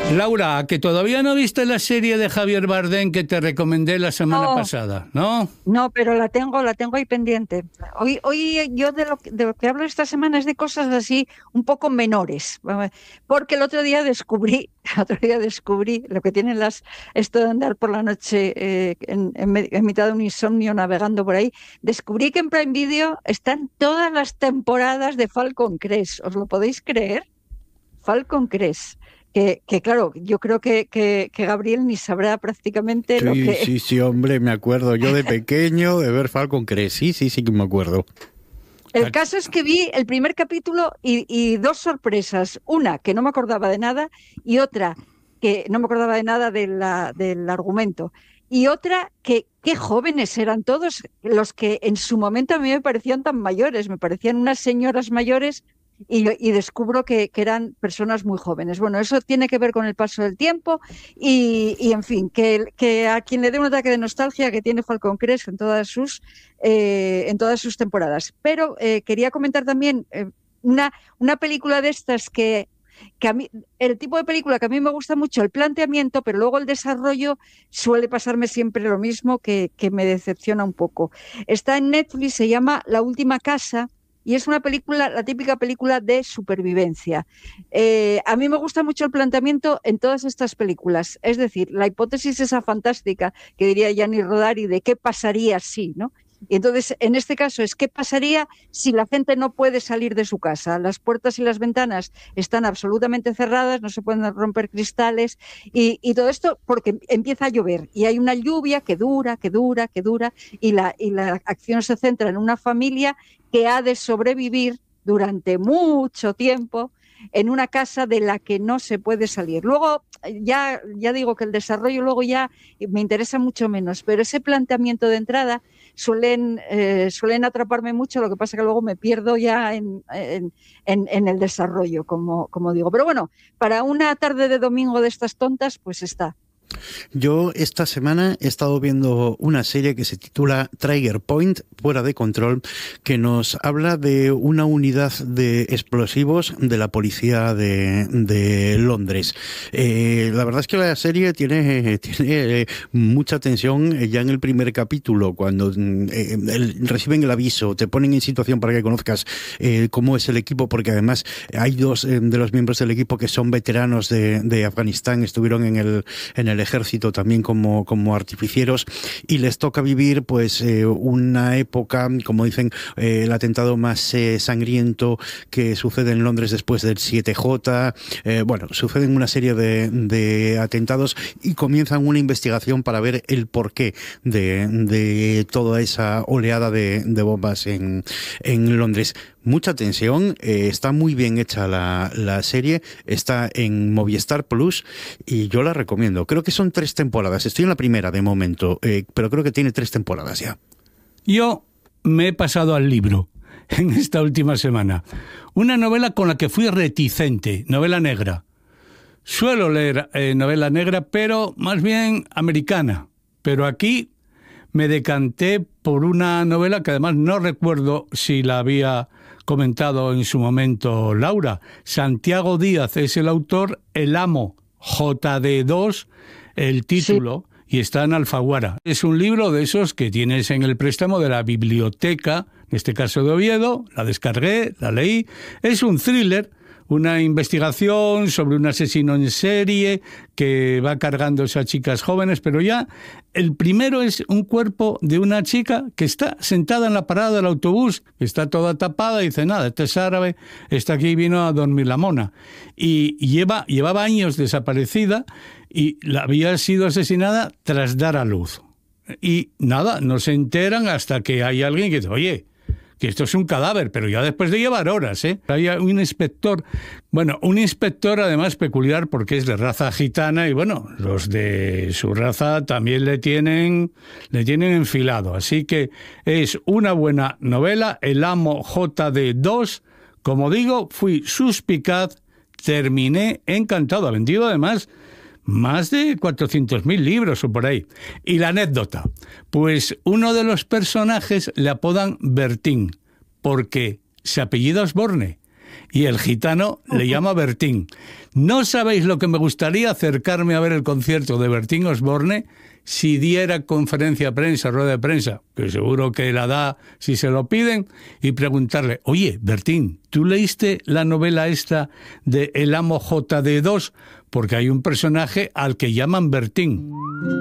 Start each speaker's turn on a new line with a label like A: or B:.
A: Laura, que todavía no viste la serie de Javier Bardem que te recomendé la semana pasada, ¿no?
B: No, pero la tengo ahí pendiente. Hoy yo de lo que hablo esta semana es de cosas así un poco menores, porque el otro día descubrí lo que tienen esto de andar por la noche en mitad de un insomnio navegando por ahí. Descubrí que en Prime Video están todas las temporadas de Falcon Crest. ¿Os lo podéis creer? Falcon Crest. Que claro, yo creo que Gabriel ni sabrá prácticamente lo que...
C: Sí, hombre, me acuerdo yo de pequeño de ver Falcon Crest, sí que me acuerdo.
B: El caso es que vi el primer capítulo y dos sorpresas, una que no me acordaba de nada y otra que no me acordaba de nada del argumento, y otra que qué jóvenes eran todos los que en su momento a mí me parecían tan mayores, me parecían unas señoras mayores. Y descubro que eran personas muy jóvenes. Bueno, eso tiene que ver con el paso del tiempo y en fin, que a quien le dé un ataque de nostalgia que tiene Falcon Crest en todas sus temporadas. Pero quería comentar también una película de estas que a mí, el tipo de película que a mí me gusta mucho, el planteamiento, pero luego el desarrollo suele pasarme siempre lo mismo, que me decepciona un poco. Está en Netflix, se llama La Última Casa. Y es una película, la típica película de supervivencia. A mí me gusta mucho el planteamiento en todas estas películas. Es decir, la hipótesis esa fantástica que diría Gianni Rodari de qué pasaría si, ¿no? Y entonces, en este caso, es qué pasaría si la gente no puede salir de su casa. Las puertas y las ventanas están absolutamente cerradas, no se pueden romper cristales y todo esto porque empieza a llover y hay una lluvia que dura y la acción se centra en una familia que ha de sobrevivir durante mucho tiempo en una casa de la que no se puede salir. Luego, ya digo que el desarrollo luego ya me interesa mucho menos, pero ese planteamiento de entrada suelen atraparme mucho, lo que pasa que luego me pierdo ya en el desarrollo, como digo. Pero bueno, para una tarde de domingo de estas tontas, pues está.
C: Yo esta semana he estado viendo una serie que se titula Trigger Point, Fuera de Control, que nos habla de una unidad de explosivos de la policía de Londres. La verdad es que la serie tiene mucha tensión ya en el primer capítulo, cuando reciben el aviso, te ponen en situación para que conozcas cómo es el equipo, porque además hay dos de los miembros del equipo que son veteranos de Afganistán, estuvieron en el ejército también como artificieros, y les toca vivir pues una época, como dicen, el atentado más sangriento que sucede en Londres después del 7J. Bueno, suceden una serie de atentados y comienzan una investigación para ver el porqué de toda esa oleada de bombas en Londres. Mucha tensión, está muy bien hecha la serie, está en Movistar Plus y yo la recomiendo. Creo que son 3 temporadas, estoy en la primera de momento, pero creo que tiene 3 temporadas ya.
A: Yo me he pasado al libro en esta última semana. Una novela con la que fui reticente, novela negra. Suelo leer novela negra, pero más bien americana. Pero aquí me decanté por una novela que además no recuerdo si la había comentado en su momento Laura. Santiago Díaz es el autor, El Amo, JD2, el título, sí. Y está en Alfaguara. Es un libro de esos que tienes en el préstamo de la biblioteca, en este caso de Oviedo, la descargué, la leí. Es un thriller, una investigación sobre un asesino en serie que va cargándose a chicas jóvenes, pero ya el primero es un cuerpo de una chica que está sentada en la parada del autobús, que está toda tapada y dice, nada, este es árabe, está aquí y vino a dormir la mona. Y llevaba años desaparecida y había sido asesinada tras dar a luz. Y nada, no se enteran hasta que hay alguien que dice, oye, que esto es un cadáver, pero ya después de llevar horas, ¿eh? Había un inspector además peculiar porque es de raza gitana y bueno, los de su raza también le tienen enfilado. Así que es una buena novela, El Amo JD2. Como digo, fui suspicaz, terminé encantado. Ha vendido además más de 400.000 libros o por ahí. Y la anécdota, pues uno de los personajes le apodan Bertín, porque se apellida Osborne. y el gitano le llama Bertín. No sabéis lo que me gustaría acercarme a ver el concierto de Bertín Osborne si diera conferencia de prensa, rueda de prensa, que seguro que la da si se lo piden, y preguntarle, oye, Bertín, ¿tú leíste la novela esta de El Amo JD2? Porque hay un personaje al que llaman Bertín.